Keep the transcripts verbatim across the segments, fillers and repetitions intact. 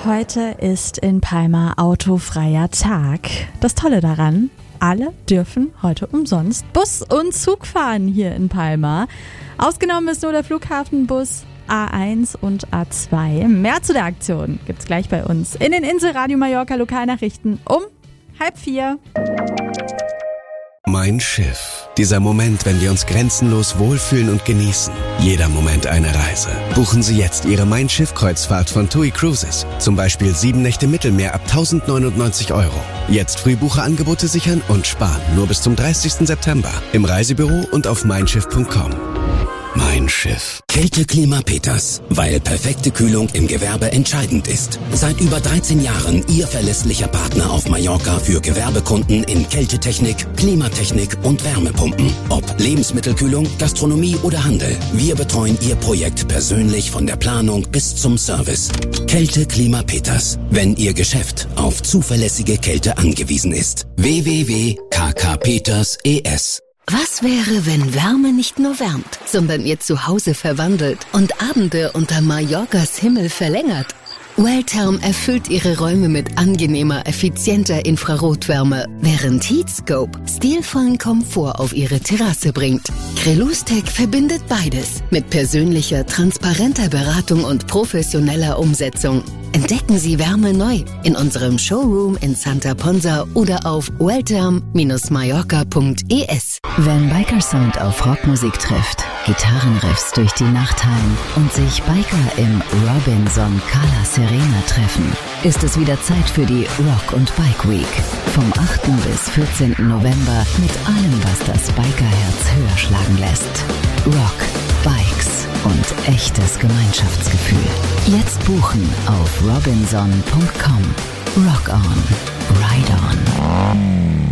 Heute ist in Palma autofreier Tag. Das Tolle daran, alle dürfen heute umsonst Bus und Zug fahren hier in Palma. Ausgenommen ist nur der Flughafenbus A eins und A zwei. Mehr zu der Aktion gibt's gleich bei uns in den Inselradio Mallorca Lokalnachrichten um halb vier. Mein Schiff. Dieser Moment, wenn wir uns grenzenlos wohlfühlen und genießen. Jeder Moment eine Reise. Buchen Sie jetzt Ihre Mein Schiff-Kreuzfahrt von TUI Cruises. Zum Beispiel sieben Nächte Mittelmeer ab tausendneunundneunzig Euro. Jetzt Frühbucherangebote sichern und sparen. Nur bis zum dreißigsten September. Im Reisebüro und auf mein schiff punkt com. Mein Schiff. Kälte Klima Peters, weil perfekte Kühlung im Gewerbe entscheidend ist. Seit über dreizehn Jahren Ihr verlässlicher Partner auf Mallorca für Gewerbekunden in Kältetechnik, Klimatechnik und Wärmepumpen. Ob Lebensmittelkühlung, Gastronomie oder Handel. Wir betreuen Ihr Projekt persönlich von der Planung bis zum Service. Kälte Klima Peters, wenn Ihr Geschäft auf zuverlässige Kälte angewiesen ist. w w w punkt k k peters punkt e s. Was wäre, wenn Wärme nicht nur wärmt, sondern ihr Zuhause verwandelt und Abende unter Mallorcas Himmel verlängert? Welltherm erfüllt ihre Räume mit angenehmer, effizienter Infrarotwärme, während Heatscope stilvollen Komfort auf ihre Terrasse bringt. Crelustec verbindet beides mit persönlicher, transparenter Beratung und professioneller Umsetzung. Entdecken Sie Wärme neu in unserem Showroom in Santa Ponsa oder auf welltherm Bindestrich mallorca punkt e s. Wenn Bikersound auf Rockmusik trifft, Gitarrenriffs durch die Nacht hallen und sich Biker im Robinson Cala Serena treffen, ist es wieder Zeit für die Rock und Bike Week. Vom achten bis vierzehnten November mit allem, was das Bikerherz höher schlagen lässt. Rock, Bikes und echtes Gemeinschaftsgefühl. Jetzt buchen auf robinson punkt com. Rock on, ride on.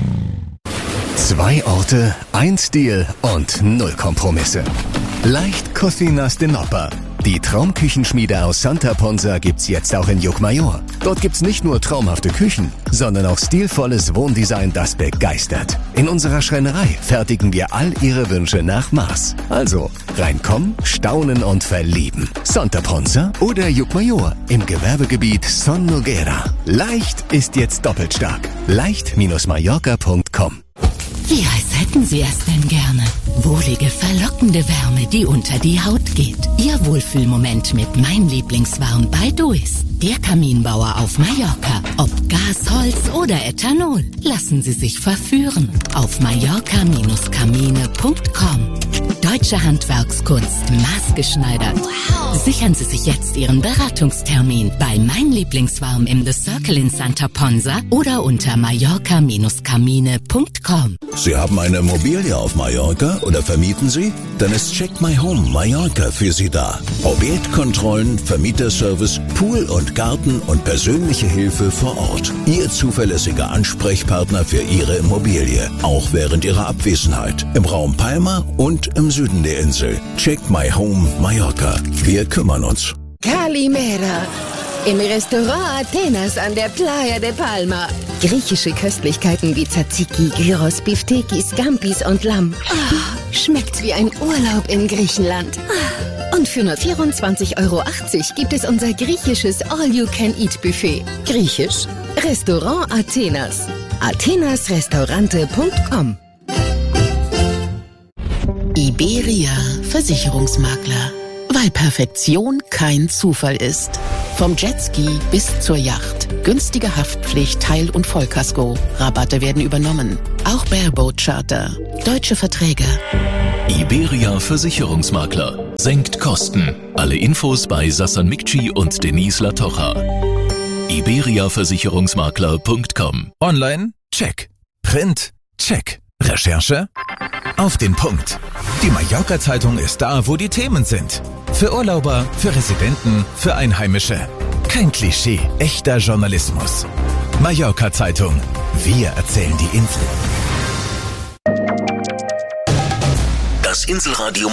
Zwei Orte, ein Stil und null Kompromisse. Leicht Cocinas de Nopper. Die Traumküchenschmiede aus Santa Ponsa gibt's jetzt auch in Llucmajor. Dort gibt's nicht nur traumhafte Küchen, sondern auch stilvolles Wohndesign, das begeistert. In unserer Schreinerei fertigen wir all Ihre Wünsche nach Maß. Also reinkommen, staunen und verlieben. Santa Ponsa oder Llucmajor im Gewerbegebiet Son Noguera. Leicht ist jetzt doppelt stark. leicht Bindestrich mallorca punkt com. Wie heiß hätten Sie es denn gerne? Wohlige, verlockende Wärme, die unter die Haut geht. Ihr Wohlfühlmoment mit Mein Lieblingswarm bei Duis. Der Kaminbauer auf Mallorca. Ob Gas, Holz oder Ethanol. Lassen Sie sich verführen. Auf mallorca Bindestrich kamine punkt com. Deutsche Handwerkskunst, maßgeschneidert. Wow. Sichern Sie sich jetzt Ihren Beratungstermin bei Mein Lieblingswarm im The Circle in Santa Ponsa oder unter mallorca Bindestrich kamine punkt com. Sie haben eine Immobilie auf Mallorca oder vermieten Sie? Dann ist Check My Home Mallorca für Sie da. Objektkontrollen, Vermieterservice, Pool und Garten und persönliche Hilfe vor Ort. Ihr zuverlässiger Ansprechpartner für Ihre Immobilie, auch während Ihrer Abwesenheit. Im Raum Palma und im Süden der Insel. Check My Home Mallorca. Wir kümmern uns. Calimera. Im Restaurant Athenas an der Playa de Palma. Griechische Köstlichkeiten wie Tzatziki, Gyros, Biftekis, Scampis und Lamm. Oh, schmeckt wie ein Urlaub in Griechenland. Und für nur vierundzwanzig Euro achtzig gibt es unser griechisches All-You-Can-Eat-Buffet. Griechisch? Restaurant Athenas. athenasrestaurante punkt com. Iberia Versicherungsmakler. Weil Perfektion kein Zufall ist. Vom Jetski bis zur Yacht. Günstige Haftpflicht, Teil- und Vollkasko. Rabatte werden übernommen. Auch Bareboat Charter. Deutsche Verträge. Iberia Versicherungsmakler. Senkt Kosten. Alle Infos bei Sassan Mikci und Denise Latocha. iberia versicherungsmakler punkt com. Online? Check. Print? Check. Recherche? Auf den Punkt. Die Mallorca-Zeitung ist da, wo die Themen sind. Für Urlauber, für Residenten, für Einheimische. Kein Klischee, echter Journalismus. Mallorca-Zeitung. Wir erzählen die Insel. Das Inselradio